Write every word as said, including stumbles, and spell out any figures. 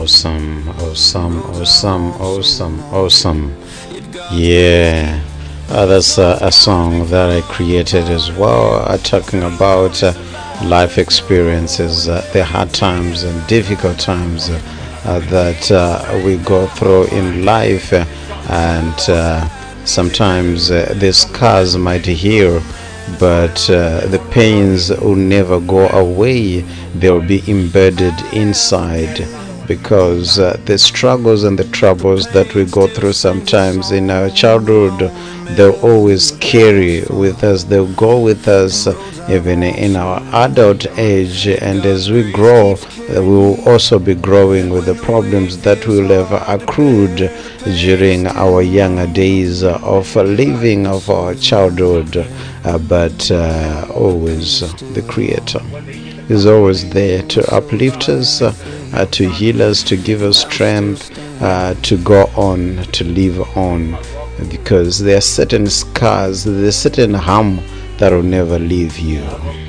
Awesome, awesome, awesome, awesome, awesome. Yeah, uh, that's uh, a song that I created as well, uh, talking about uh, life experiences, uh, the hard times and difficult times uh, uh, that uh, we go through in life, uh, and uh, sometimes uh, the scars might heal, but uh, the pains will never go away. They'll be embedded inside, because uh, the struggles and the troubles that we go through sometimes in our childhood, they'll always carry with us, they'll go with us uh, even in our adult age. And as we grow, uh, we will also be growing with the problems that will have accrued during our younger days uh, of uh, living of our childhood. Uh, but uh, always uh, the Creator is always there to uplift us, uh, uh, to heal us, to give us strength, uh, to go on, to live on, because there are certain scars, there's certain harm that will never leave you.